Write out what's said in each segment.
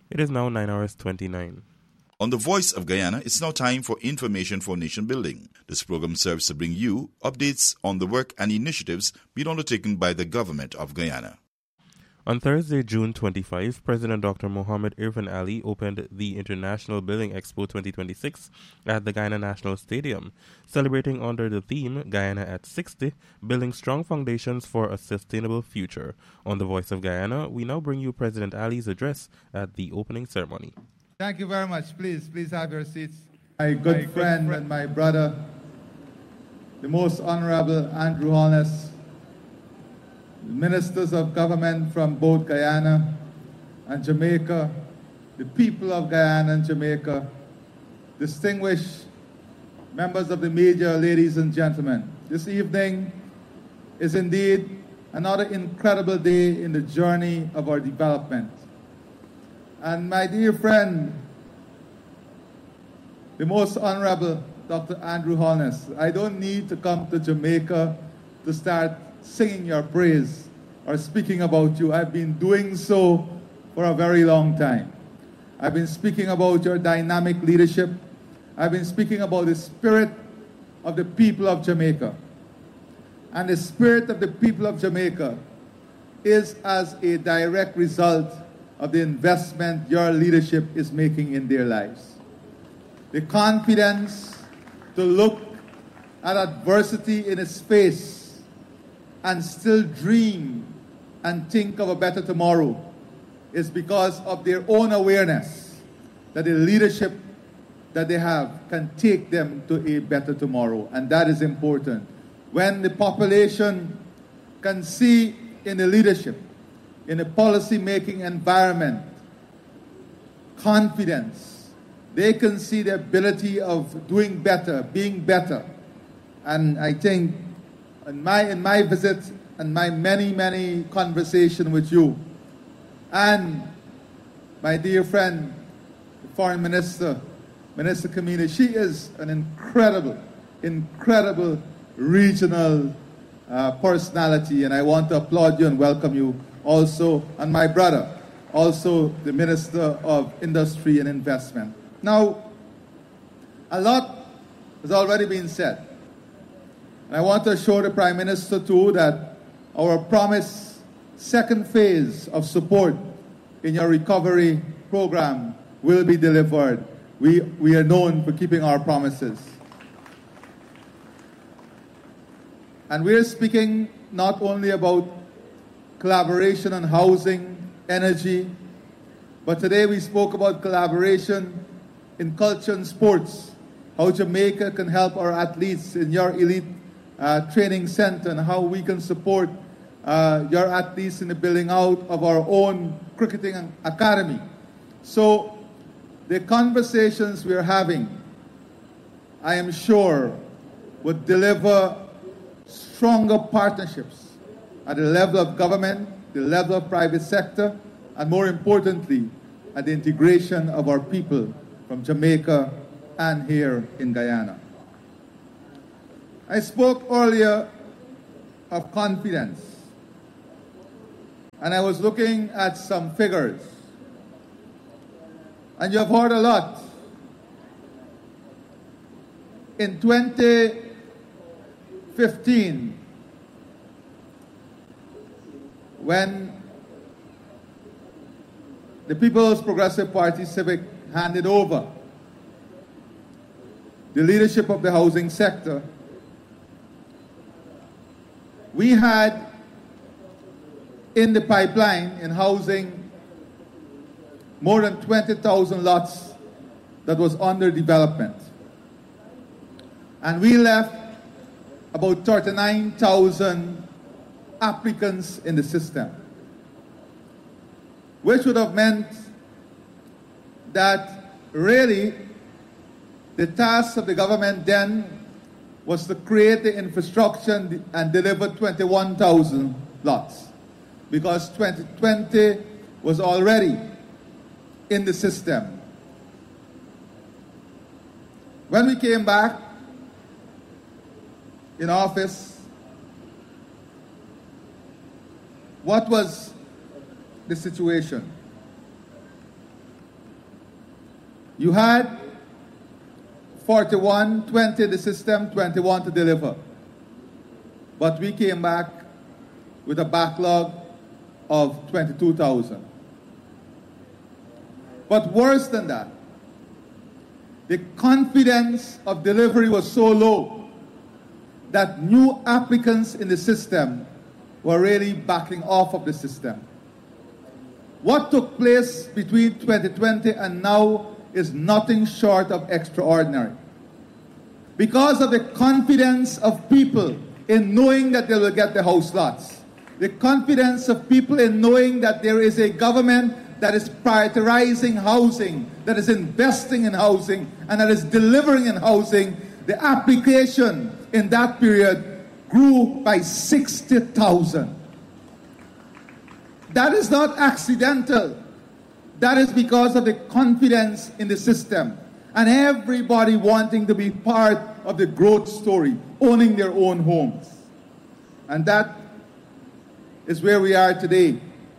It is now 9 hours 29. On the Voice of Guyana, it's now time for Information for Nation Building. This program serves to bring you updates on the work and initiatives being undertaken by the government of Guyana. On Thursday, June 25, President Dr. Mohamed Irfan Ali opened the International Building Expo 2026 at the Guyana National Stadium, celebrating under the theme Guyana at 60, Building Strong Foundations for a Sustainable Future. On the Voice of Guyana, we now bring you President Ali's address at the opening ceremony. Thank you very much. Please have your seats. My good friend and my brother, the Most Honorable Andrew Holness, ministers of government from both Guyana and Jamaica, the people of Guyana and Jamaica, distinguished members of the media, ladies and gentlemen. This evening is indeed another incredible day in the journey of our development. And my dear friend, the Most Honorable Dr. Andrew Holness, I don't need to come to Jamaica to start singing your praise or speaking about you. I've been doing so for a very long time. I've been speaking about your dynamic leadership. I've been speaking about the spirit of the people of Jamaica. And the spirit of the people of Jamaica is as a direct result of the investment your leadership is making in their lives. The confidence to look at adversity in its face and still dream and think of a better tomorrow is because of their own awareness that the leadership that they have can take them to a better tomorrow. And that is important. When the population can see in the leadership, in the policy-making environment, confidence, they can see the ability of doing better, being better. And I think in my visit and my many conversations with you and my dear friend, the Foreign Minister, Minister Kamini, she is an incredible regional personality, and I want to applaud you and welcome you also, and my brother, also the Minister of Industry and Investment. Now, a lot has already been said. And I want to assure the Prime Minister too that our promised second phase of support in your recovery program will be delivered. We are known for keeping our promises. And we're speaking not only about collaboration on housing, energy, but today we spoke about collaboration in culture and sports, how Jamaica can help our athletes in your elite training center and how we can support your athletes in the building out of our own cricketing academy. So the conversations we're having, I am sure, would deliver stronger partnerships at the level of government, the level of private sector, and more importantly, at the integration of our people from Jamaica and here in Guyana. I spoke earlier of confidence, and I was looking at some figures. And you have heard a lot. In 2015, when the People's Progressive Party Civic handed over the leadership of the housing sector, we had in the pipeline in housing more than 20,000 lots that was under development. And we left about 39,000 applicants in the system, which would have meant that really the task of the government then was to create the infrastructure and deliver 21,000 lots, because 2020 was already in the system. When we came back in office, what was the situation? You had 41, 20 the system, 21 to deliver. But we came back with a backlog of 22,000. But worse than that, the confidence of delivery was so low that new applicants in the system were really backing off of the system. What took place between 2020 and now is nothing short of extraordinary. Because of the confidence of people in knowing that they will get the house lots, the confidence of people in knowing that there is a government that is prioritizing housing, that is investing in housing, and that is delivering in housing, the application in that period grew by 60,000. That is not accidental. That is because of the confidence in the system and everybody wanting to be part of the growth story, owning their own homes. And that is where we are today.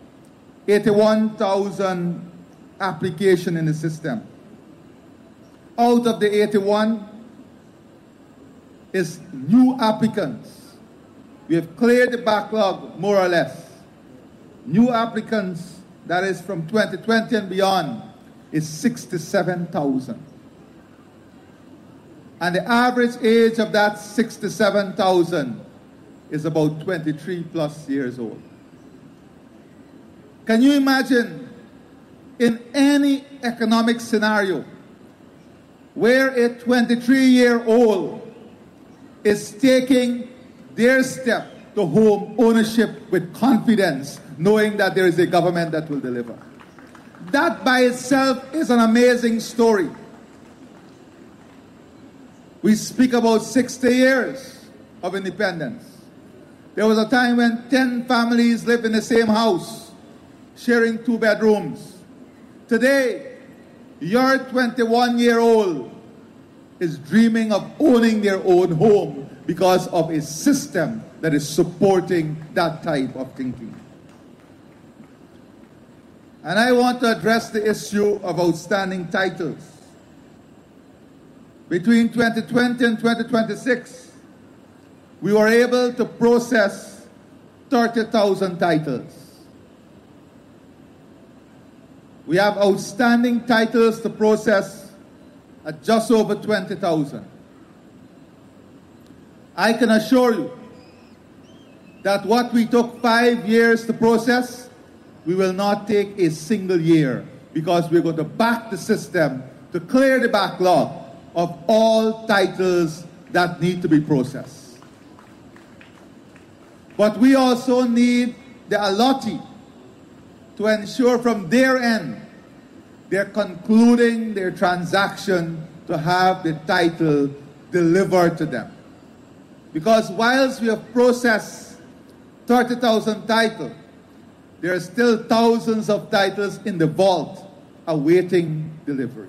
81,000 applications in the system. Out of the 81 is new applicants. We have cleared the backlog more or less. New applicants, that is from 2020 and beyond, is 67,000. And the average age of that 67,000 is about 23 plus years old. Can you imagine in any economic scenario where a 23-year-old is taking their step to home ownership with confidence, knowing that there is a government that will deliver? That by itself is an amazing story. We speak about 60 years of independence. There was a time when 10 families lived in the same house, sharing 2 bedrooms. Today, your 21-year-old is dreaming of owning their own home because of a system that is supporting that type of thinking. And I want to address the issue of outstanding titles. Between 2020 and 2026, we were able to process 30,000 titles. We have outstanding titles to process at just over 20,000. I can assure you that what we took 5 years to process, we will not take a single year, because we're going to back the system to clear the backlog of all titles that need to be processed. But we also need the allotee to ensure from their end they're concluding their transaction to have the title delivered to them. Because whilst we have processed 30,000 titles, there are still thousands of titles in the vault awaiting delivery.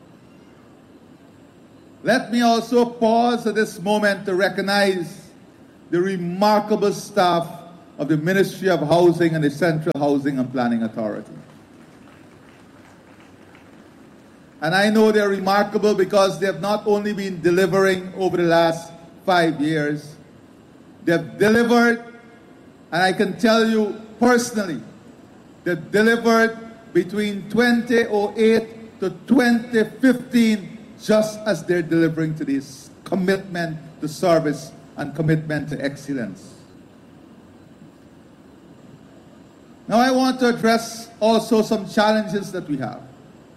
Let me also pause at this moment to recognize the remarkable staff of the Ministry of Housing and the Central Housing and Planning Authority. And I know they're remarkable because they have not only been delivering over the last 5 years, they've delivered, and I can tell you personally, they've delivered between 2008 to 2015 just as they're delivering to this commitment to service and commitment to excellence. Now I want to address also some challenges that we have.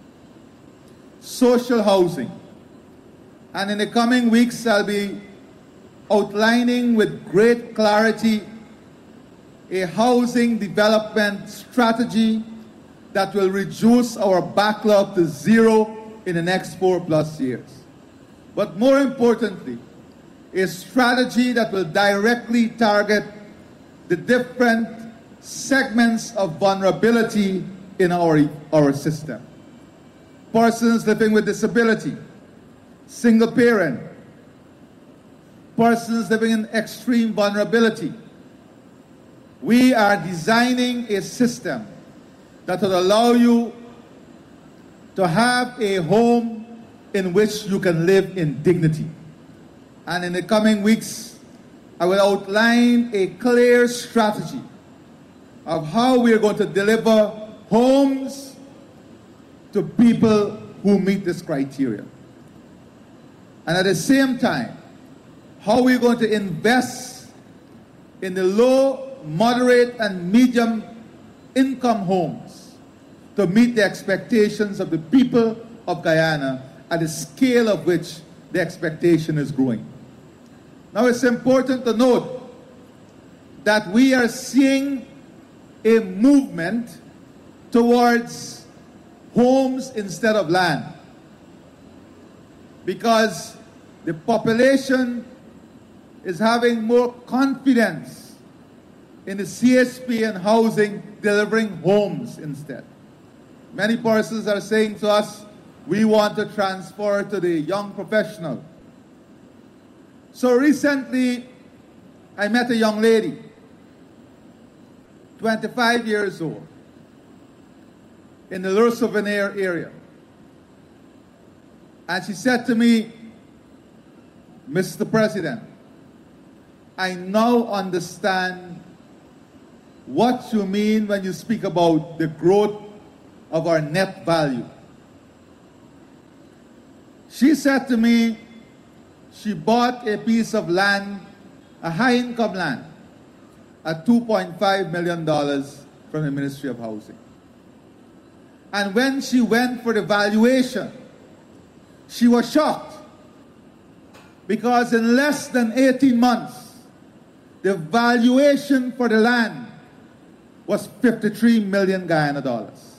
Social housing. And in the coming weeks, I'll be outlining with great clarity a housing development strategy that will reduce our backlog to zero in the next 4+ years. But more importantly, a strategy that will directly target the different segments of vulnerability in our system. Persons living with disability, single parent, persons living in extreme vulnerability. We are designing a system that will allow you to have a home in which you can live in dignity. And in the coming weeks, I will outline a clear strategy of how we are going to deliver homes to people who meet this criteria. And at the same time, how we're going to invest in the low, moderate, and medium income homes to meet the expectations of the people of Guyana at the scale of which the expectation is growing. Now, it's important to note that we are seeing a movement towards homes instead of land, because the population is having more confidence in the CHP and housing delivering homes instead. Many persons are saying to us, we want to transfer to the young professional. So recently, I met a young lady, 25 years old, in the Le Souvenir area. And she said to me, Mr. President, I now understand what you mean when you speak about the growth of our net value. She said to me, she bought a piece of land, a high-income land, at $2.5 million from the Ministry of Housing. And when she went for the valuation, she was shocked, because in less than 18 months, the valuation for the land was 53 million Guyana dollars.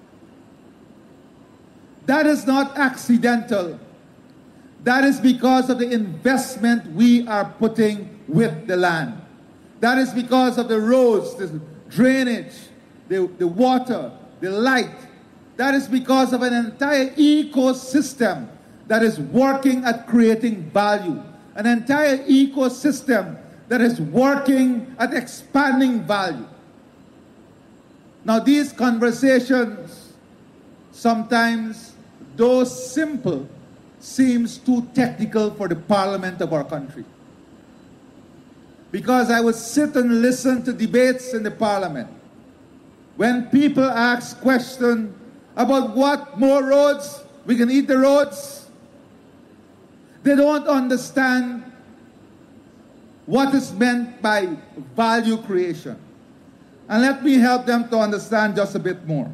That is not accidental. That is because of the investment we are putting with the land. That is because of the roads, the drainage, the water, the light. That is because of an entire ecosystem that is working at creating value. An entire ecosystem that is working at expanding value. Now, these conversations, sometimes, though simple, seems too technical for the parliament of our country. Because I would sit and listen to debates in the parliament when people ask questions about what more roads, we can eat the roads. They don't understand what is meant by value creation. And let me help them to understand just a bit more.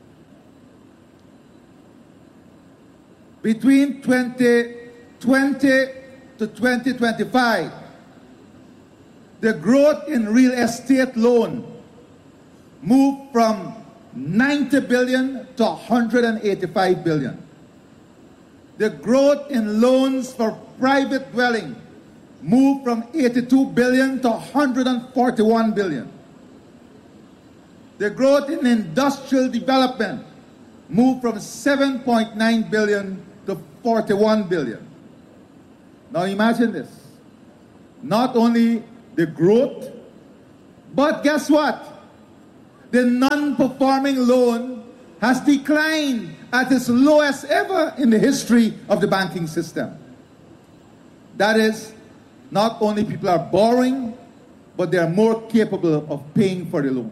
Between 2020 to 2025, the growth in real estate loan moved from 90 billion to 185 billion. The growth in loans for private dwelling moved from 82 billion to 141 billion. The growth in industrial development moved from 7.9 billion to 41 billion. Now imagine this. Not only the growth, but guess what? The non-performing loan has declined at its lowest ever in the history of the banking system. That is, not only people are borrowing, but they are more capable of paying for the loan.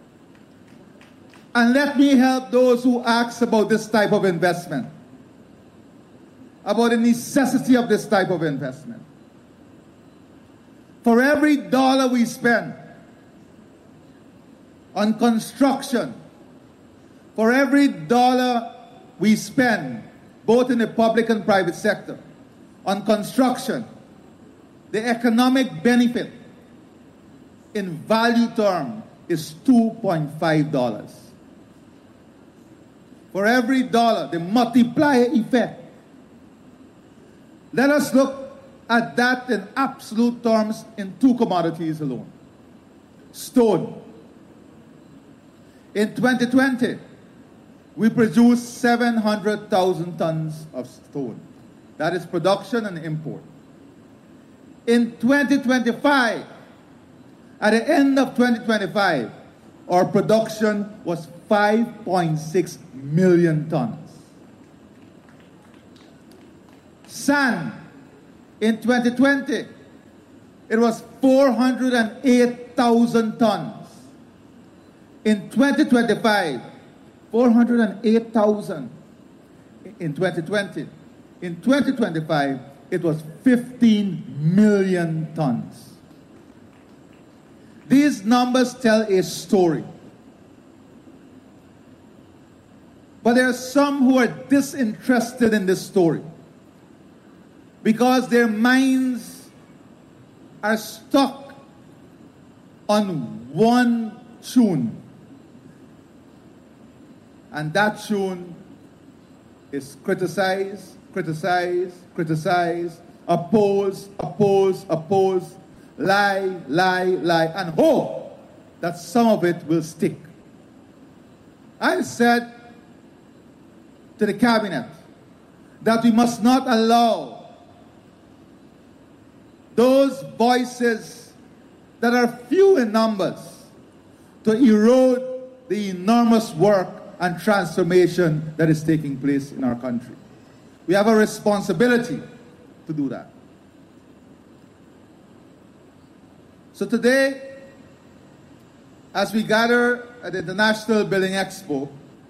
And let me help those who ask about this type of investment, about the necessity of this type of investment. For every dollar we spend on construction, for every dollar we spend, both in the public and private sector, on construction, the economic benefit in value term is $2.5. For every dollar, the multiplier effect. Let us look at that in absolute terms in two commodities alone. Stone. In 2020, we produced 700,000 tons of stone. That is production and import. In 2025, at the end of 2025, our production was 5.6 million tons. Sand, in 2020, it was 408,000 tons. In 2025, 408,000 in 2020. In 2025, it was 15 million tons. These numbers tell a story. But there are some who are disinterested in this story because their minds are stuck on one tune. And that tune is criticize, criticize, criticize, oppose, oppose, oppose, lie, lie, lie, and hope that some of it will stick. I said to the cabinet that we must not allow those voices that are few in numbers to erode the enormous work and transformation that is taking place in our country. We have a responsibility to do that. So today, as we gather at the International Building Expo,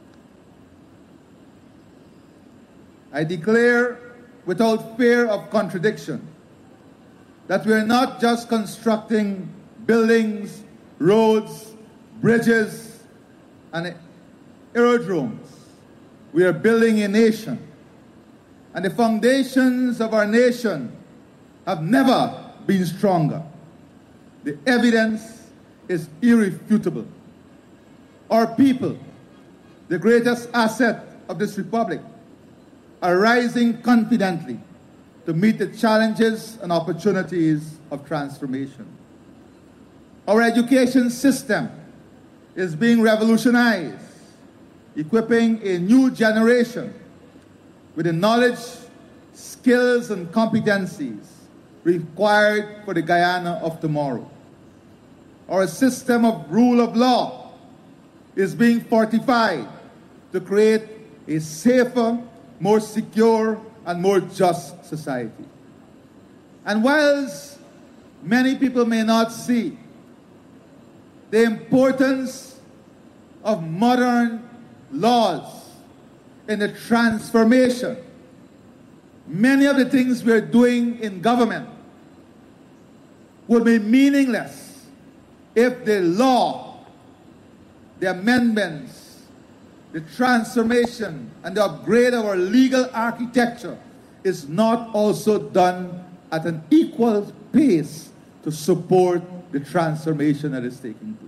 I declare without fear of contradiction that we are not just constructing buildings, roads, bridges, and aerodromes. We are building a nation. And the foundations of our nation have never been stronger. The evidence is irrefutable. Our people, the greatest asset of this republic, are rising confidently to meet the challenges and opportunities of transformation. Our education system is being revolutionized, equipping a new generation with the knowledge, skills, and competencies required for the Guyana of tomorrow. Our system of rule of law is being fortified to create a safer, more secure, and more just society. And whilst many people may not see the importance of modern laws in the transformation, many of the things we are doing in government would be meaningless if the law, the amendments, the transformation, and the upgrade of our legal architecture is not also done at an equal pace to support the transformation that is taking place.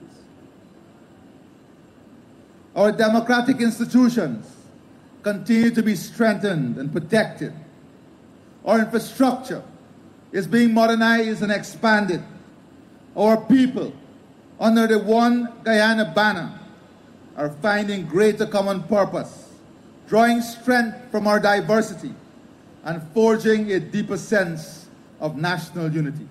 Our democratic institutions continue to be strengthened and protected. Our infrastructure is being modernized and expanded. Our people, under the One Guyana banner, are finding greater common purpose, drawing strength from our diversity, and forging a deeper sense of national unity.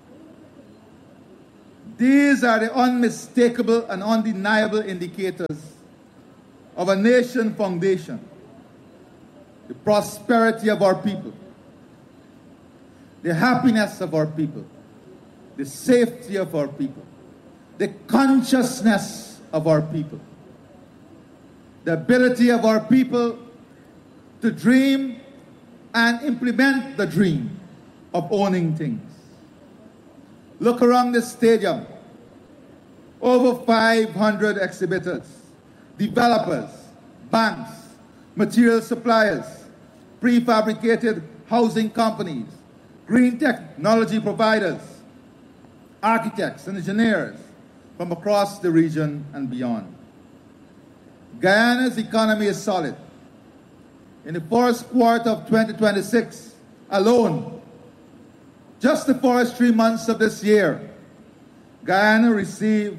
These are the unmistakable and undeniable indicators of a nation foundation, the prosperity of our people, the happiness of our people, the safety of our people, the consciousness of our people, the ability of our people to dream and implement the dream of owning things. Look around this stadium. Over 500 exhibitors, developers, banks, material suppliers, prefabricated housing companies, green technology providers, architects and engineers from across the region and beyond. Guyana's economy is solid. In the first quarter of 2026 alone, just the first 3 months of this year, Guyana received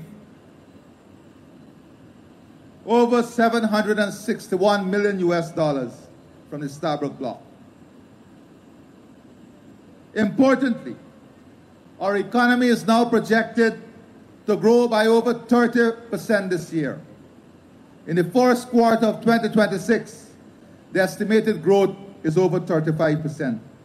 over $761 million from the Stabroek Bloc. Importantly, our economy is now projected to grow by over 30% this year. In the first quarter of 2026, the estimated growth is over 35%.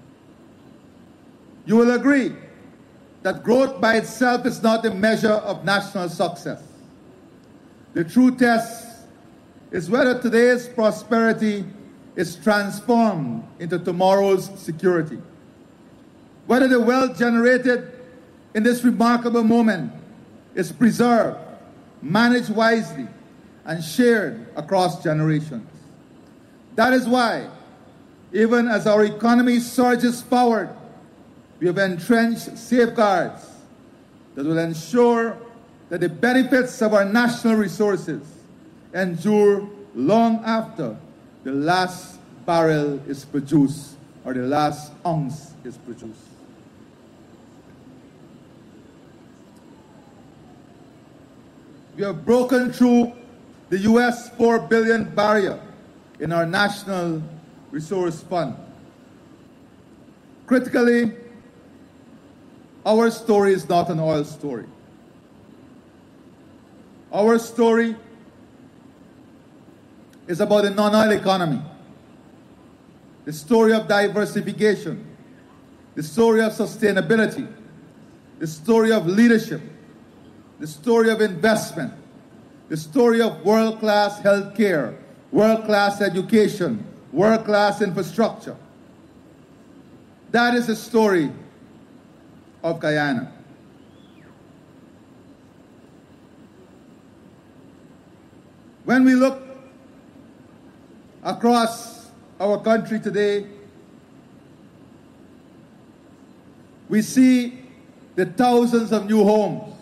You will agree that growth by itself is not a measure of national success. The true test is whether today's prosperity is transformed into tomorrow's security. Whether the wealth generated in this remarkable moment is preserved, managed wisely, and shared across generations. That is why, even as our economy surges forward, we have entrenched safeguards that will ensure that the benefits of our national resources endure long after the last barrel is produced or the last ounce is produced. We have broken through the US $4 billion barrier in our National Resource Fund. Critically, our story is not an oil story. Our story is about a non-oil economy, the story of diversification, the story of sustainability, the story of leadership, the story of investment, the story of world-class healthcare, world-class education, world-class infrastructure. That is the story of Guyana. When we look across our country today, we see the thousands of new homes.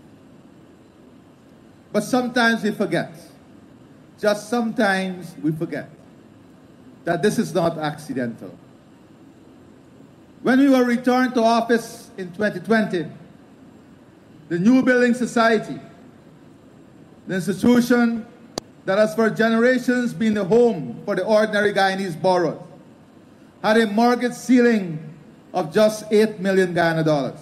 But sometimes we forget, just sometimes we forget, that this is not accidental. When we were returned to office in 2020, the New Building Society, the institution that has for generations been the home for the ordinary Guyanese borrowers, had a mortgage ceiling of just $8 million Guyana dollars.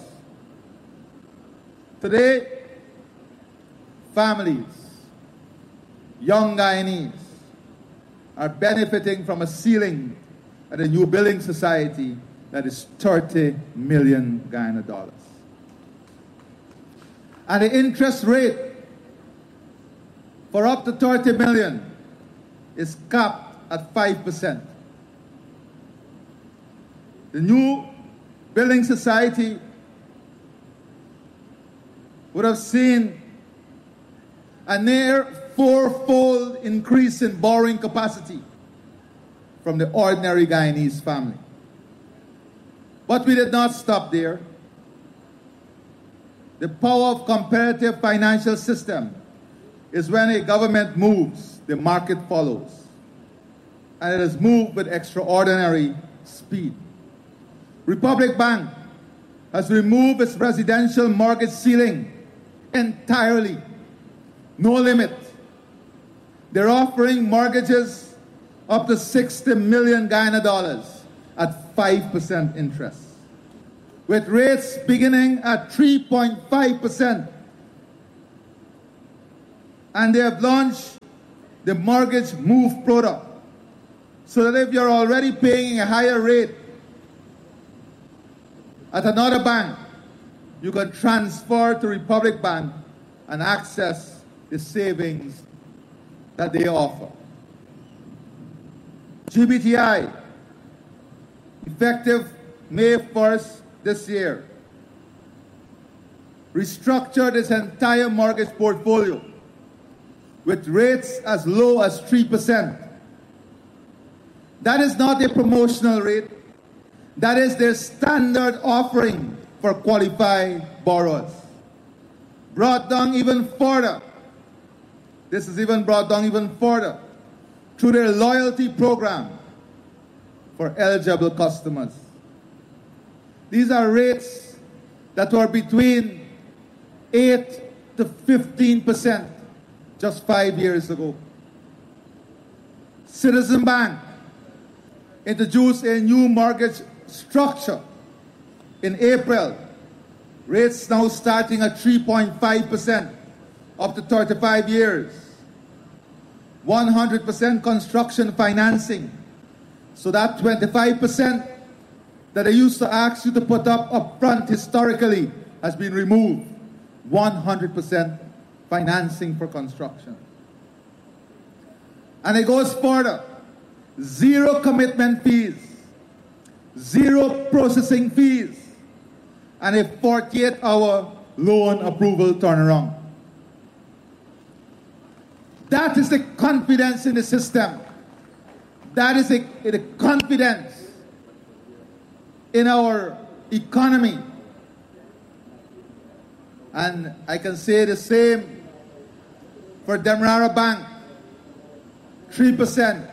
Today, families, young Guyanese, are benefiting from a ceiling at the New Building Society that is 30 million Guyana dollars. And the interest rate for up to 30 million is capped at 5%. The New Building Society would have seen a near fourfold increase in borrowing capacity from the ordinary Guyanese family. But we did not stop there. The power of competitive financial system is when a government moves, the market follows. And it has moved with extraordinary speed. Republic Bank has removed its residential mortgage ceiling entirely. No limit. They're offering mortgages up to 60 million Guyana dollars at 5% interest, with rates beginning at 3.5%. And they have launched the Mortgage Move product, so that if you're already paying a higher rate at another bank, you can transfer to Republic Bank and access the savings that they offer. GBTI, effective May 1st this year, restructured its entire mortgage portfolio with rates as low as 3%. That is not a promotional rate. That is their standard offering for qualified borrowers. Brought down even further. This is even brought down even further through their loyalty program for eligible customers. These are rates that were between 8 to 15% just 5 years ago. Citizen Bank introduced a new mortgage structure in April. Rates now starting at 3.5% up to 35 years. 100% construction financing, so that 25% that they used to ask you to put up front historically has been removed. 100% financing for construction. And it goes further. Zero commitment fees, zero processing fees, and a 48-hour loan approval turnaround. That is the confidence in the system. That is the confidence in our economy. And I can say the same for Demerara Bank. 3%.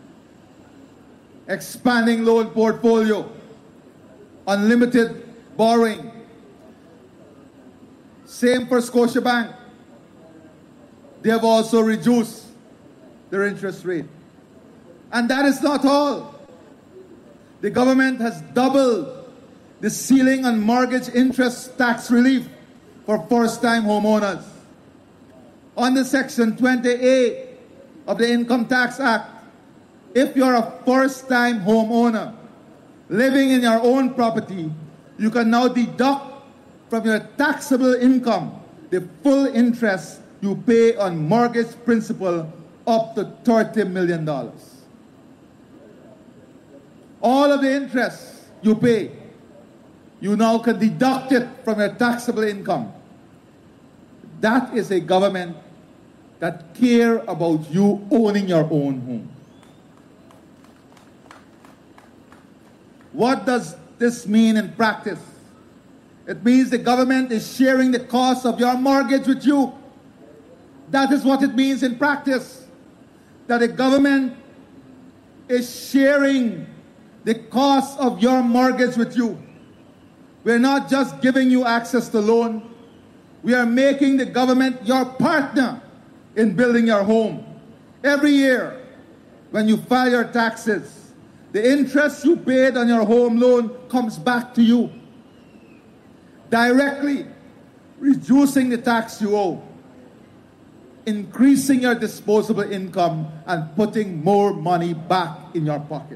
Expanding loan portfolio. Unlimited borrowing. Same for Scotiabank. They have also reduced their interest rate. And that is not all. The government has doubled the ceiling on mortgage interest tax relief for first-time homeowners. Under Section 20A of the Income Tax Act, if you're a first-time homeowner living in your own property, you can now deduct from your taxable income the full interest you pay on mortgage principal up to $30 million. All of the interest you pay, you now can deduct it from your taxable income. That is a government that cares about you owning your own home. What does this mean in practice? It means the government is sharing the cost of your mortgage with you. That is what it means in practice. That the government is sharing the cost of your mortgage with you. We're not just giving you access to loan. We are making the government your partner in building your home. Every year, when you file your taxes, the interest you paid on your home loan comes back to you, directly reducing the tax you owe, increasing your disposable income, and putting more money back in your pocket.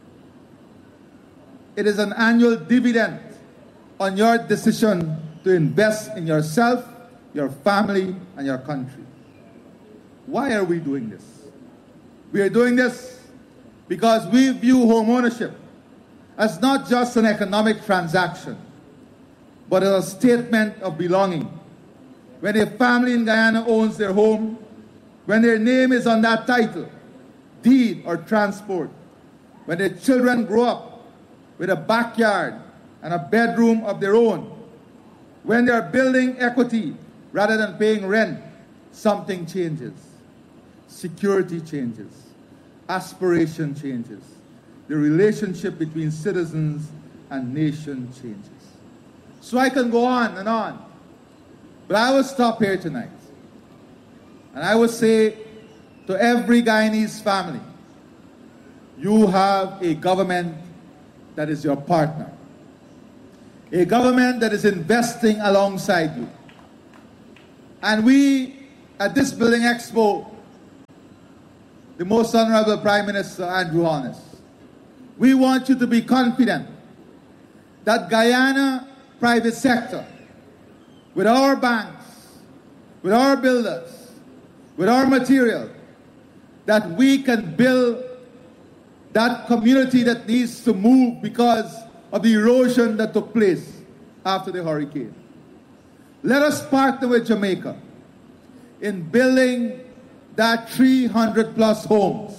It is an annual dividend on your decision to invest in yourself, your family, and your country. Why are we doing this? We are doing this because we view home ownership as not just an economic transaction, but as a statement of belonging. When a family in Guyana owns their home, when their name is on that title, deed, or transport, when their children grow up with a backyard and a bedroom of their own, when they are building equity rather than paying rent, something changes. Security changes. Aspiration changes. The relationship between citizens and nation changes. So I can go on and on, but I will stop here tonight. And I will say to every Guyanese family, you have a government that is your partner. A government that is investing alongside you. And we, at this Building Expo, the Most Honorable Prime Minister Andrew Holness, we want you to be confident that Guyana private sector, with our banks, with our builders, with our material, that we can build that community that needs to move because of the erosion that took place after the hurricane. Let us partner with Jamaica in building that 300 plus homes,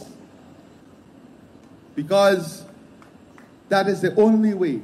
because that is the only way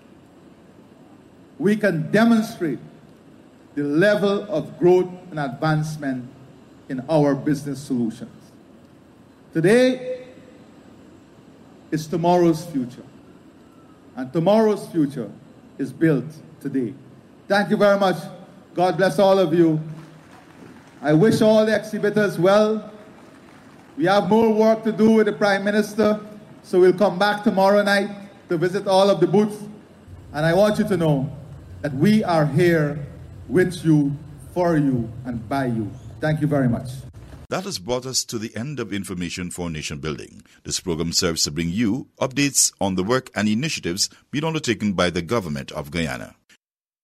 we can demonstrate the level of growth and advancement in our business solutions. Today is tomorrow's future, and tomorrow's future is built today. Thank you very much. God bless all of you. I wish all the exhibitors well. We have more work to do with the Prime Minister, so we'll come back tomorrow night to visit all of the booths. And I want you to know that we are here with you, for you, and by you. Thank you very much. That has brought us to the end of Information for Nation Building. This program serves to bring you updates on the work and initiatives being undertaken by the government of Guyana.